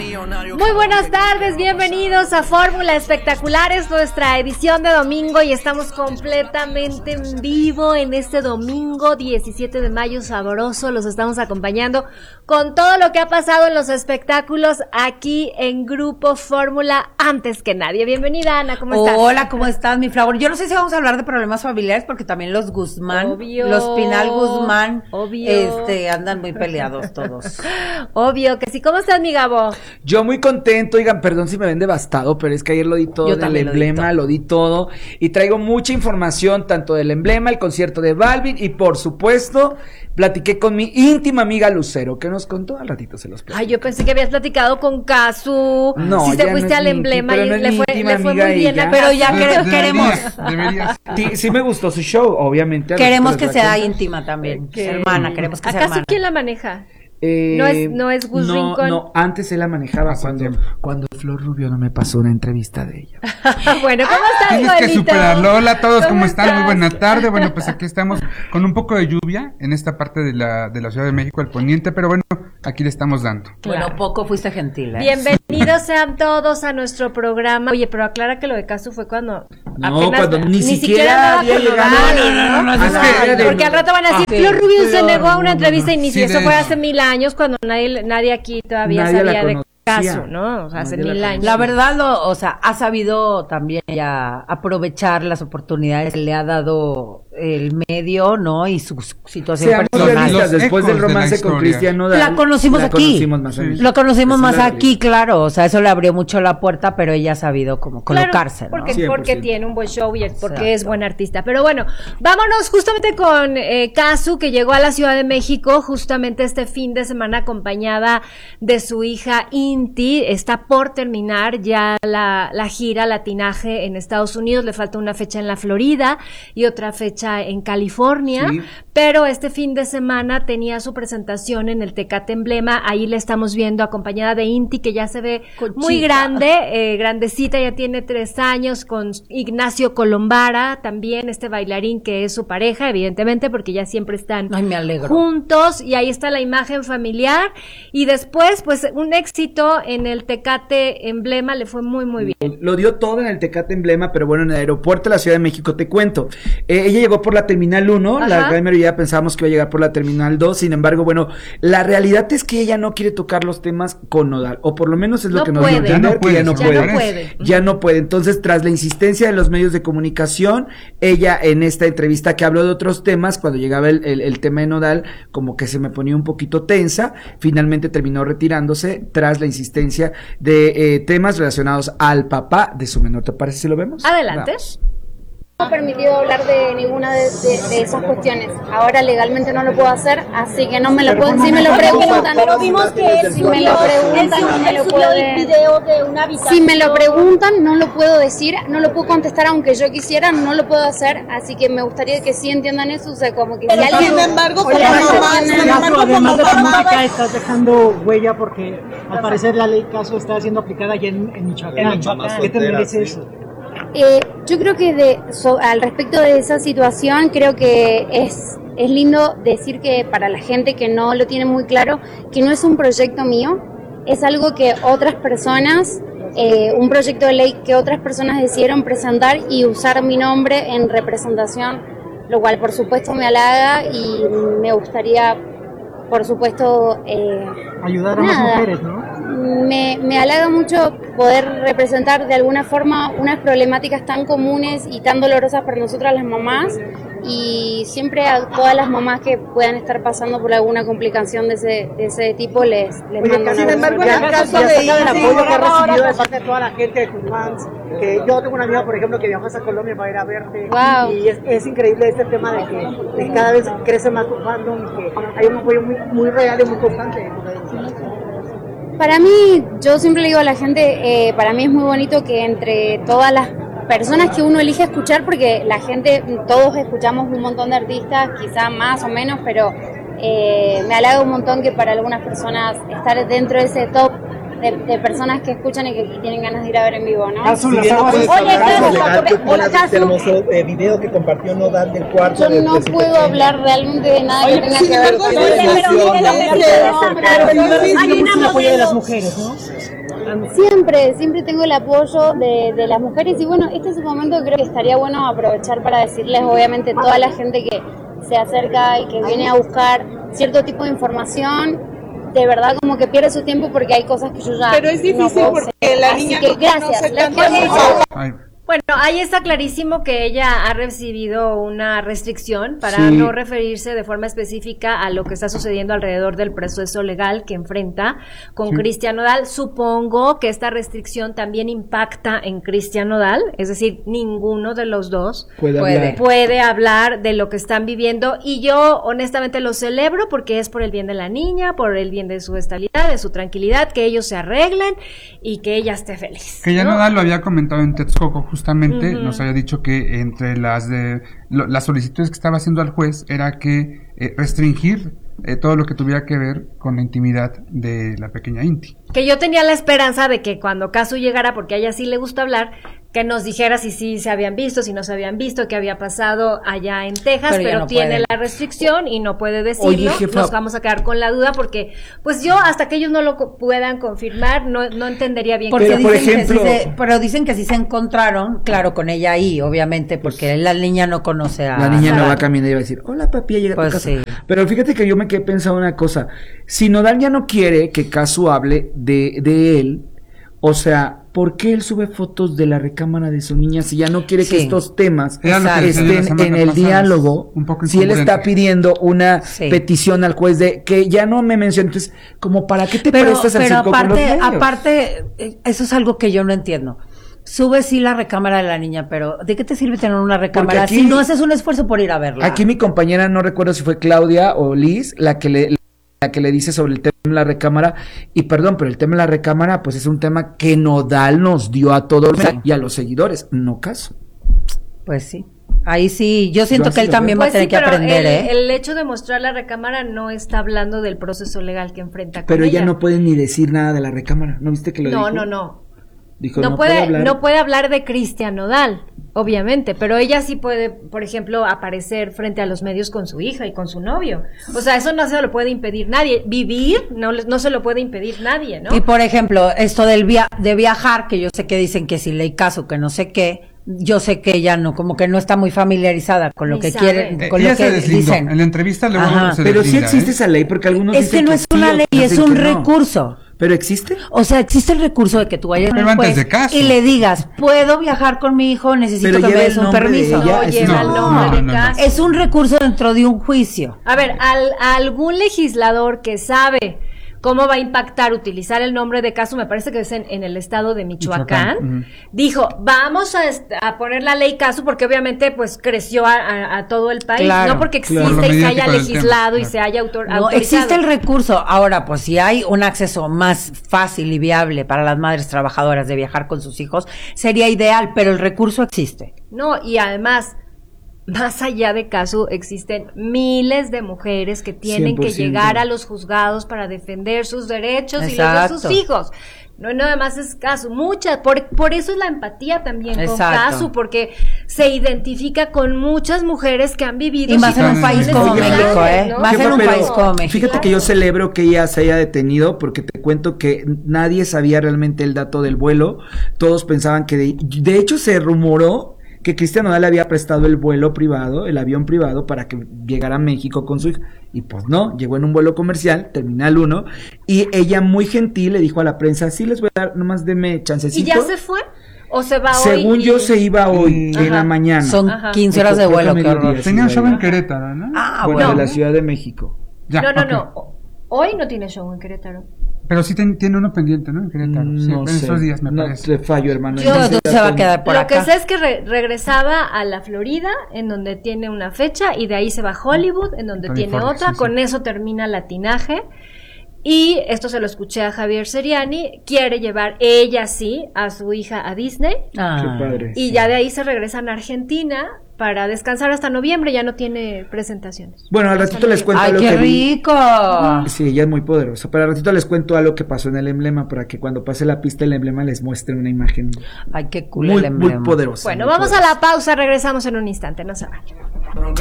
Muy buenas tardes, bienvenidos a Fórmula Espectacular, es nuestra edición de domingo y estamos completamente en vivo en este domingo 17 de mayo sabroso, los estamos acompañando con todo lo que ha pasado en los espectáculos aquí en Grupo Fórmula antes que nadie. Bienvenida, Ana, ¿cómo estás? Hola, ¿cómo estás, mi Flor? Yo no sé si vamos a hablar de problemas familiares porque también los Guzmán, obvio, los Pinal Guzmán, obvio, andan muy peleados todos. Obvio que sí. ¿Cómo estás, mi Gabo? Yo muy contento, oigan, perdón si me ven devastado, pero es que ayer lo di todo del emblema, lo di todo y traigo mucha información tanto del emblema, el concierto de Balvin y por supuesto platiqué con mi íntima amiga Lucero, que nos contó, al ratito se los platico. Ay, yo pensé que habías platicado con Casu, no, si te fuiste al emblema y le fue muy bien, pero ya queremos. Deberías. Sí me gustó su show, obviamente. Queremos que sea íntima también, hermana, queremos que sea hermana. ¿Acaso quién la maneja? No es Gus Rincón. No, antes él la manejaba cuando Flor Rubio no me pasó una entrevista de ella. Bueno, ¿cómo estás, Tienes Joelito? que superarlo. Hola a todos, ¿cómo están? estás? Muy buena tarde. Bueno, pues aquí estamos con un poco de lluvia en esta parte de la Ciudad de México, el poniente, pero bueno, aquí le estamos dando. Claro. Bueno, poco fuiste gentil, ¿eh? Bienvenidos sean todos a nuestro programa. Oye, pero aclara que lo de Casu fue cuando cuando ni siquiera había llegado. No, porque al rato van a decir, Flor Rubio se negó a una entrevista y ni si eso fue hace 1000 años cuando nadie aquí todavía sabía de Casu, ¿no? O sea, hace 1000 años. La verdad, ha sabido también ya aprovechar las oportunidades que le ha dado el medio, ¿no? Y su situación personal. Después del romance con Cristian Nodal. La conocimos aquí. Lo conocimos más realidad. aquí, claro. O sea, eso le abrió mucho la puerta, pero ella ha sabido cómo colocarse, ¿no? Porque tiene un buen show y porque es buen artista. Pero bueno, vámonos justamente con Casu, que llegó a la Ciudad de México justamente este fin de semana acompañada de su hija Inti. Está por terminar ya la gira latinaje en Estados Unidos. Le falta una fecha en la Florida y otra fecha en California, pero este fin de semana tenía su presentación en el Tecate Emblema. Ahí le estamos viendo acompañada de Inti, que ya se ve muy grande, grandecita, ya tiene 3 años, con Ignacio Colombara, también este bailarín que es su pareja, evidentemente, porque ya siempre están juntos, y ahí está la imagen familiar, y después, pues, un éxito en el Tecate Emblema, le fue muy, muy bien. Lo dio todo en el Tecate Emblema, pero bueno, en el aeropuerto de la Ciudad de México, te cuento, ella llegó por la Terminal 1, ajá. La gran mayoría pensábamos que iba a llegar por la Terminal 2, sin embargo, bueno, la realidad es que ella no quiere tocar los temas con Nodal, o por lo menos es lo que nos dio a entender, que ya no puede. Entonces, tras la insistencia de los medios de comunicación, ella en esta entrevista que habló de otros temas, cuando llegaba el tema de Nodal, como que se me ponía un poquito tensa, finalmente terminó retirándose tras la insistencia de temas relacionados al papá de su menor. ¿Te parece si lo vemos? Adelante. Vamos. No he permitido hablar de ninguna de esas cuestiones. Ahora legalmente no lo puedo hacer, así que no me lo pueden. Si me lo preguntan, pero vimos que si me lo preguntan, no me lo puedo Si me lo preguntan, no lo puedo decir, no lo puedo contestar aunque yo quisiera, no lo puedo hacer, así que me gustaría que sí entiendan eso, o sea, como que pero si alguien. Sin embargo, además de política, estás dejando huella porque al parecer la ley Casu está siendo aplicada allá en Michoacán. ¿Qué te merece eso? Yo creo que al respecto de esa situación, creo que es lindo decir que para la gente que no lo tiene muy claro, que no es un proyecto mío, es algo que otras personas, un proyecto de ley que otras personas decidieron presentar y usar mi nombre en representación, lo cual por supuesto me halaga y me gustaría, por supuesto, ayudar a más mujeres, ¿no? Me halaga mucho poder representar de alguna forma unas problemáticas tan comunes y tan dolorosas para nosotras las mamás, y siempre a todas las mamás que puedan estar pasando por alguna complicación de ese tipo les mando un abrazo. Sin embargo, en el caso de el apoyo que ha recibido de parte de toda la gente de tus fans, que yo tengo una amiga, por ejemplo, que viajó a Colombia para ir a verte, y es increíble este tema de que cada vez crece más tu fandom y que hay un apoyo muy real y muy constante. Para mí, yo siempre le digo a la gente, para mí es muy bonito que entre todas las personas que uno elige escuchar, porque la gente, todos escuchamos un montón de artistas, quizá más o menos, pero me halaga un montón que para algunas personas estar dentro de ese top de personas que escuchan y que tienen ganas de ir a ver en vivo, ¿no? Hola, Casu. El hermoso video que compartió Nodal del cuarto. Yo no puedo hablar realmente de nada que tenga que ver con el apoyo de las mujeres, ¿no? Siempre tengo el apoyo de las mujeres y bueno, este es un momento que creo que estaría bueno aprovechar para decirles obviamente toda la gente que se acerca y que viene a buscar cierto tipo de información, de verdad como que pierde su tiempo porque hay cosas que yo ya pero es difícil no porque la niña así que gracias. Bueno, ahí está clarísimo que ella ha recibido una restricción para no referirse de forma específica a lo que está sucediendo alrededor del proceso legal que enfrenta con Cristian Nodal. Supongo que esta restricción también impacta en Cristian Nodal, es decir, ninguno de los dos puede hablar de lo que están viviendo y yo honestamente lo celebro porque es por el bien de la niña, por el bien de su estabilidad, de su tranquilidad, que ellos se arreglen y que ella esté feliz. Que ya Nodal lo había comentado en Texcoco justamente, nos había dicho que entre las solicitudes que estaba haciendo al juez era que restringir todo lo que tuviera que ver con la intimidad de la pequeña Inti. Que yo tenía la esperanza de que cuando Casu llegara, porque a ella sí le gusta hablar, que nos dijera si sí se habían visto, si no se habían visto, qué había pasado allá en Texas, pero no tiene la restricción y no puede decirlo. Oye, nos vamos a quedar con la duda porque, pues yo, hasta que ellos no lo puedan confirmar, no entendería bien. Porque dicen, por ejemplo, pero dicen que sí se encontraron, claro, con ella ahí, obviamente, porque la niña no conoce a... La niña no va a caminar y va a decir, hola papi, llega a tu casa. Sí. Pero fíjate que yo me quedé pensando una cosa, si Nodal ya no quiere que Casu hable de él, o sea, ¿por qué él sube fotos de la recámara de su niña si ya no quiere que estos temas estén en el diálogo? Si él está pidiendo una petición al juez de que ya no me mencione, entonces, como para qué te prestas al circo con los medios? Aparte, eso es algo que yo no entiendo. Sube sí la recámara de la niña, pero ¿de qué te sirve tener una recámara si no haces un esfuerzo por ir a verla? Aquí mi compañera, no recuerdo si fue Claudia o Liz, la que le dice sobre el tema de la recámara, y perdón, pero el tema de la recámara, pues es un tema que Nodal nos dio a todos y a los seguidores, no Casu. Pues sí. Ahí sí, yo siento que él también va a tener que aprender, el hecho de mostrar la recámara no está hablando del proceso legal que enfrenta con pero ella ella no puede ni decir nada de la recámara, ¿no viste que lo dijo? No. Dijo, no puede hablar de Cristian Nodal, obviamente, pero ella sí puede, por ejemplo, aparecer frente a los medios con su hija y con su novio. O sea, eso no se lo puede impedir nadie. Vivir no se lo puede impedir nadie, ¿no? Y por ejemplo, esto de viajar, que yo sé que dicen que si le caso, que no sé qué, yo sé que ella no, como que no está muy familiarizada con lo que quieren, con lo que dicen. En la entrevista luego se pero deslinda, sí existe esa ley, porque algunos es que no es una ley, es un recurso. ¿Pero existe? O sea, existe el recurso de que tú vayas al juez y le digas, ¿puedo viajar con mi hijo? Necesito que me des un permiso. Es un recurso dentro de un juicio. A ver, a algún legislador que sabe cómo va a impactar utilizar el nombre de Casu, me parece que es en el estado de Michoacán, dijo, vamos a poner la ley Casu porque obviamente pues creció a todo el país, no porque existe y se haya legislado y se haya autorizado. Existe el recurso. Ahora, pues si hay un acceso más fácil y viable para las madres trabajadoras de viajar con sus hijos, sería ideal, pero el recurso existe. No, y además, más allá de Casu, existen miles de mujeres que tienen 100%. Que llegar a los juzgados para defender sus derechos y los de sus hijos. No nada más es Casu, muchas, por eso es la empatía también con Casu, porque se identifica con muchas mujeres que han vivido. Y más en un país como México, ¿no? Más en un país como México. Fíjate que yo celebro que ella se haya detenido, porque te cuento que nadie sabía realmente el dato del vuelo, todos pensaban que de hecho se rumoró que Cristian Nodal le había prestado el vuelo privado, el avión privado, para que llegara a México con su hija, y pues no, llegó en un vuelo comercial, Terminal 1, y ella muy gentil le dijo a la prensa, sí les voy a dar, nomás deme chancecito. ¿Y ya se fue? ¿O se va hoy? Según yo se iba hoy, en la mañana. Son 15 horas de vuelo, qué horror. Tenía un show en Querétaro, ¿no? Bueno, de la Ciudad de México. Ya, no. Hoy no tiene show en Querétaro. Pero sí tiene uno pendiente, ¿no? En Querétaro. No sé. Esos días me parece. No te fallo, hermano. Se va a quedar por acá. Lo que sé es que regresaba a la Florida, en donde tiene una fecha, y de ahí se va a Hollywood, en donde tiene otra. Sí. Con eso termina latinaje. Y esto se lo escuché a Javier Seriani, quiere llevar ella sí a su hija a Disney. Qué padre. Y ya de ahí se regresan a Argentina para descansar hasta noviembre, ya no tiene presentaciones. Bueno, al ratito les cuento ¡Ay, lo qué que rico! Sí, ella es muy poderosa. Pero al ratito les cuento algo que pasó en el emblema para que cuando pase la pista el emblema les muestre una imagen. Ay, qué cool muy, el emblema. muy poderosa. Bueno, muy vamos poderosa. a la pausa, regresamos en un instante, no se vayan.